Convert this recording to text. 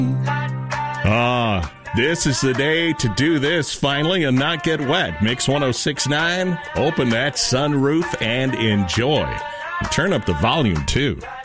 This is the day to do this finally and not get wet. Mix 106.9, open that sunroof and enjoy. And turn up the volume, too.